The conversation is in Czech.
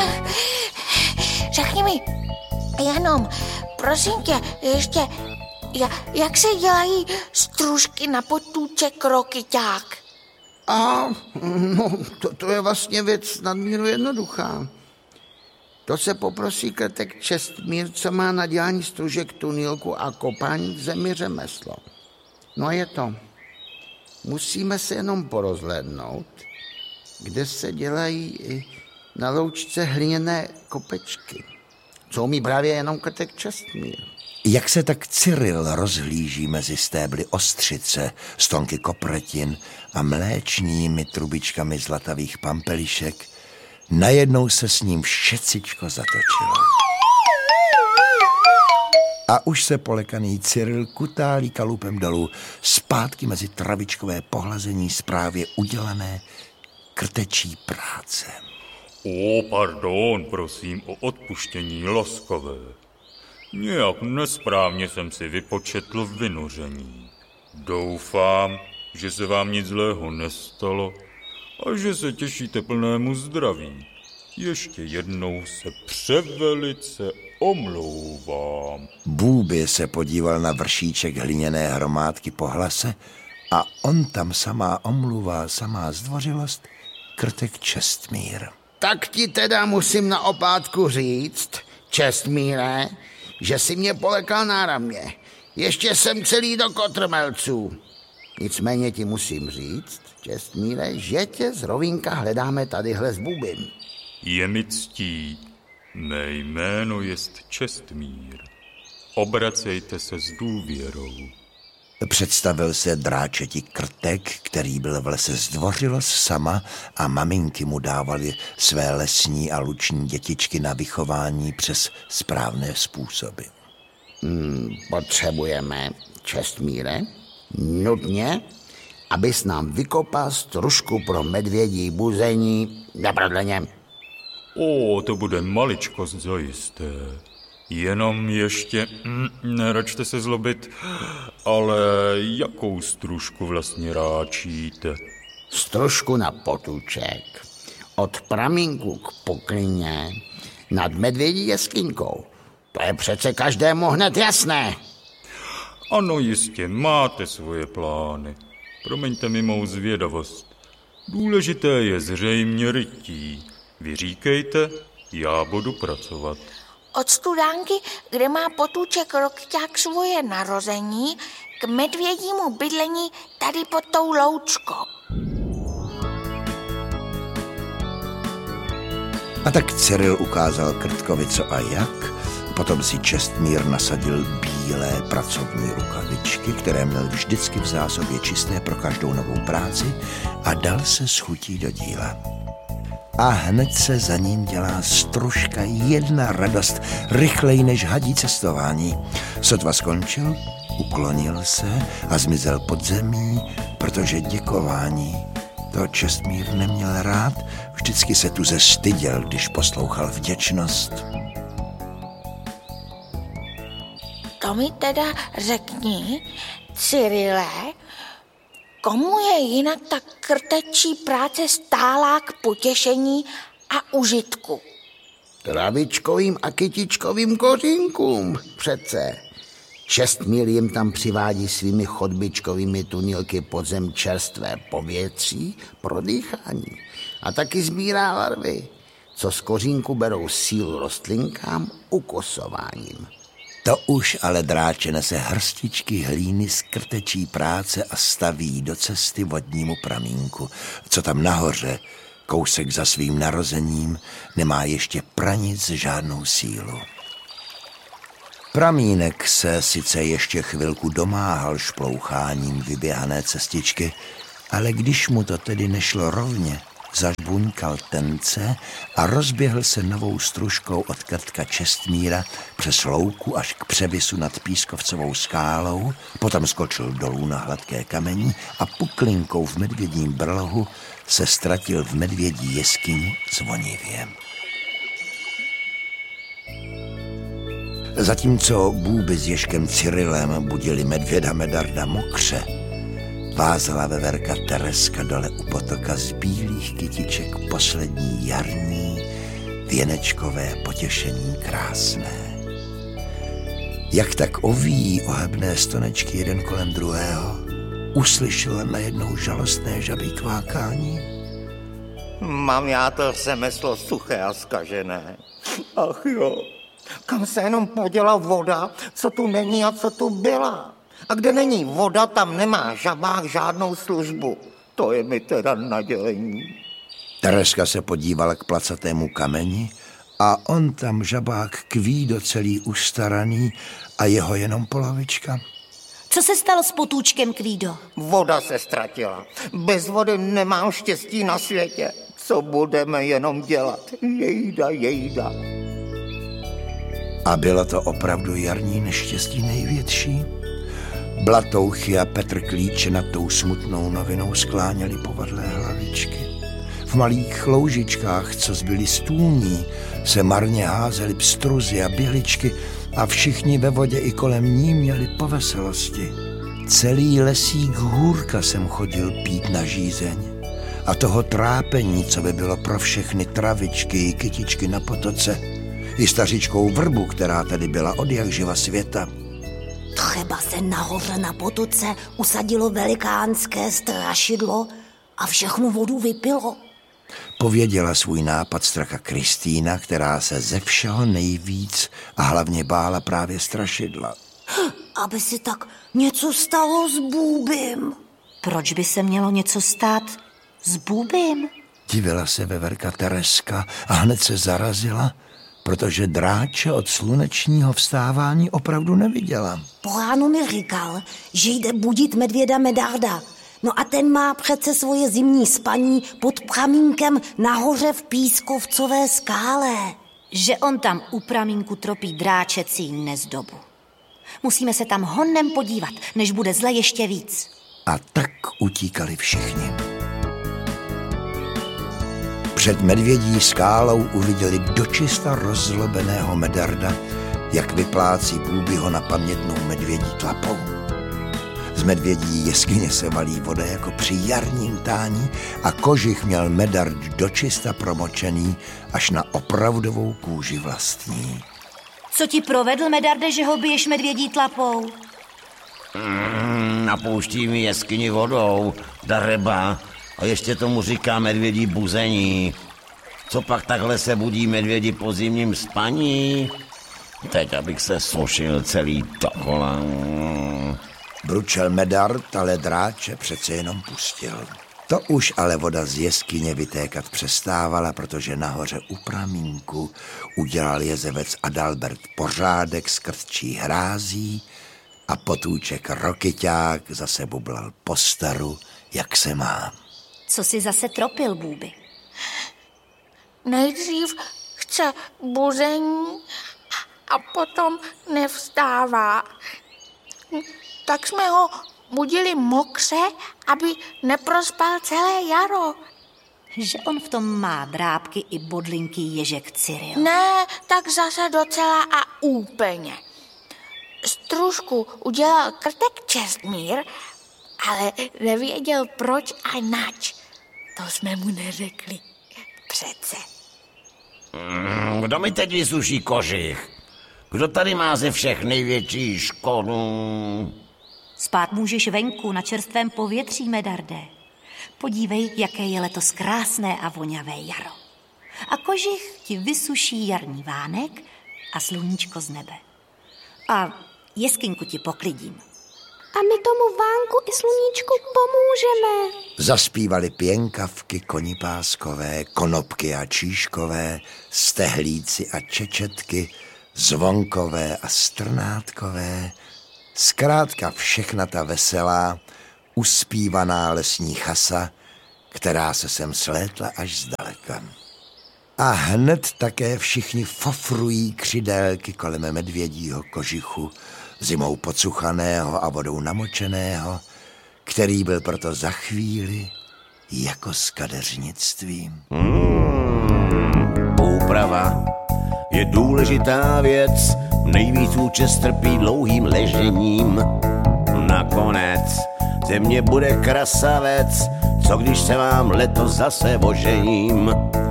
Řekni mi, jenom, prosím tě, ještě, jak se dělají stružky na potůček rokyťák? To je vlastně věc nadmíru jednoduchá. To se poprosí krtek Čestmír, co má na dělání stružek tunýlku a kopání v zemi řemeslo. No a je to. Musíme se jenom porozhlédnout, kde se dělají na loučce hliněné kopečky. Co umí právě jenom krtek Čestmír. Jak se tak Cyril rozhlíží mezi stébly ostřice, stonky kopretin a mléčnými trubičkami zlatavých pampelišek, najednou se s ním všecičko zatočilo. A už se polekaný Cyril kutálí kalupem dolů zpátky mezi travičkové pohlazení správě udělané krtečí práce. Pardon, prosím o odpuštění, laskavé. Nějak nesprávně jsem si vypočetl vynoření. Doufám, že se vám nic zlého nestalo a že se těšíte plnému zdraví. Ještě jednou se převelice omlouvám. Bůbě se podíval na vršíček hliněné hromádky po hlase a on tam samá omluva, samá zdvořilost, krtek Čestmír. Tak ti teda musím na opátku říct, Čestmíre, že si mě polekal náramně. Ještě jsem celý do kotrmelců. Nicméně ti musím říct, Čestmíre, že tě z rovínka hledáme tadyhle s Bůbym. Je mi ctí. Mé jméno jest Čestmír. Obracejte se s důvěrou. Představil se dráčeti krtek, který byl v lese zdvořilost sama a maminky mu dávaly své lesní a luční dětičky na vychování přes správné způsoby. Potřebujeme, Čestmíre, nutně, abys nám vykopal stružku pro medvědí buzení neprodleně. To bude maličkost zajisté. Jenom ještě, neračte se zlobit, ale jakou stružku vlastně ráčíte? Stružku na potůček, od pramínku k poklině, nad medvědí jeskyňkou. To je přece každému hned jasné. Ano, jistě, máte svoje plány. Promiňte mi mou zvědavost. Důležité je zřejmě rytí. Vy říkejte, já budu pracovat. Od studánky, kde má potůček rokyťák svoje narození, k medvědímu bydlení tady pod tou loučkou. A tak Cyril ukázal krtkovi co a jak, potom si Čestmír nasadil bílé pracovní rukavičky, které měl vždycky v zásobě čisté pro každou novou práci a dal se s chutí do díla. A hned se za ním dělá stružka, jedna radost, rychleji než hadí cestování. Sotva skončil, uklonil se a zmizel pod zemí, protože děkování to Čestmír neměl rád, vždycky se tu zestyděl, když poslouchal vděčnost. To mi teda řekni, Cyrile, komu je jinak ta krtečí práce stálá k potěšení a užitku? Travičkovým a kytičkovým kořínkům přece. Čestmír jim tam přivádí svými chodbičkovými tunilky podzem čerstvé povětří pro dýchání. A taky sbírá larvy, co z kořínku berou sílu rostlinkám ukosováním. To už ale dráče nese hrstičky hlíny z krtečí práce a staví do cesty vodnímu pramínku, co tam nahoře, kousek za svým narozením, nemá ještě pranic žádnou sílu. Pramínek se sice ještě chvilku domáhal šploucháním vyběhané cestičky, ale když mu to tedy nešlo rovně, zažbuňkal tence a rozběhl se novou stružkou od krtka Čestmíra přes louku až k převisu nad Pískovcovou skálou, potom skočil dolů na hladké kamení a puklinkou v medvědím brlohu se ztratil v medvědí jeskyni zvonivě. Zatímco Bůby s Ježkem Cyrilem budili medvěda Medarda mokře, vázala veverka Tereska dole u potoka z bílých kytiček poslední jarní, věnečkové potěšení krásné. Jak tak ovíjí ohebné stonečky jeden kolem druhého, uslyšel najednou žalostné žabí kvákání. Mám já to řemeslo suché a zkažené. Ach jo, kam se jenom poděla voda, co tu není a co tu byla. A kde není voda, tam nemá žabák žádnou službu. To je mi teda nadělení. Tereska se podívala k placatému kameni a on tam žabák kvído celý ustaraný a jeho jenom polovička. Co se stalo s potůčkem, Kvído? Voda se ztratila. Bez vody nemám štěstí na světě. Co budeme jenom dělat? Jejda, jejda. A bylo to opravdu jarní neštěstí největší? Blatouchy a Petr Klíče nad tou smutnou novinou skláněli povadlé hlavičky. V malých loužičkách, co zbyly stůní, se marně házely pstruzy a běličky a všichni ve vodě i kolem ní měli po veselosti. Celý lesík hůrka sem chodil pít na žízeň. A toho trápení, co by bylo pro všechny travičky i kytičky na potoce, i stařičkou vrbu, která tady byla od jak živa světa. Třeba se nahoře na potoce usadilo velikánské strašidlo a všechnu vodu vypilo. Pověděla svůj nápad straka Kristýna, která se ze všeho nejvíc a hlavně bála právě strašidla. Aby si tak něco stalo s Bůbym. Proč by se mělo něco stát s Bůbym? Divila se veverka Tereska a hned se zarazila, protože Dráče od slunečního vstávání opravdu neviděla. Po ránu mi říkal, že jde budit medvěda Medarda. No a ten má přece svoje zimní spaní pod pramínkem nahoře v Pískovcové skále. Že on tam u pramínku tropí dráčecí nezdobu. Musíme se tam honem podívat, než bude zle ještě víc. A tak utíkali všichni. Před medvědí skálou uviděli dočista rozzlobeného Medarda, jak vyplácí Bůbyho na pamětnou medvědí tlapou. Z medvědí jeskyně se valí voda jako při jarním tání a kožich měl Medard dočista promočený až na opravdovou kůži vlastní. Co ti provedl, Medarde, že ho biješ medvědí tlapou? Napouští mi jeskyni vodou, dareba, a ještě tomu říká medvědí buzení. Co pak takhle se budí medvědi po zimním spaní? Teď, abych se sušil celý dokola. Bručel Medard, ale Dráče přece jenom pustil. To už ale voda z jeskyně vytékat přestávala, protože nahoře u pramínku udělal jezevec Adalbert pořádek s krtčí hrází a potůček Rokyťák zase bublal po staru, jak se má. Co si zase tropil, Bůby? Nejdřív chce buzení a potom nevstává. Tak jsme ho budili mokře, aby neprospal celé jaro. Že on v tom má drápky i bodlinky Ježek Cyril. Ne, tak zase docela a úplně. Stružku udělal krtek Čestmír, ale nevěděl proč a nač. To jsme mu neřekli. Přece. Kdo mi teď vysuší kožich? Kdo tady má ze všech největší škodu? Spát můžeš venku na čerstvém povětří, Medarde. Podívej, jaké je letos krásné a voňavé jaro. A kožich ti vysuší jarní vánek a sluníčko z nebe. A jeskynku ti poklidím. A my tomu vánku i sluníčku pomůžeme. Zaspívali pěnkavky konipáskové, konopky a číškové, stehlíci a čečetky, zvonkové a strnátkové, zkrátka všechna ta veselá, uspívaná lesní chasa, která se sem slétla až zdaleka. A hned také všichni fofrují křidélky kolem medvědího kožichu, zimou pocuchaného a vodou namočeného, který byl proto za chvíli jako s kadeřnictvím. Úprava je důležitá věc, nejvíc účest trpí dlouhým ležením. Nakonec ze mě bude krasavec, co když se vám letos zase ožením.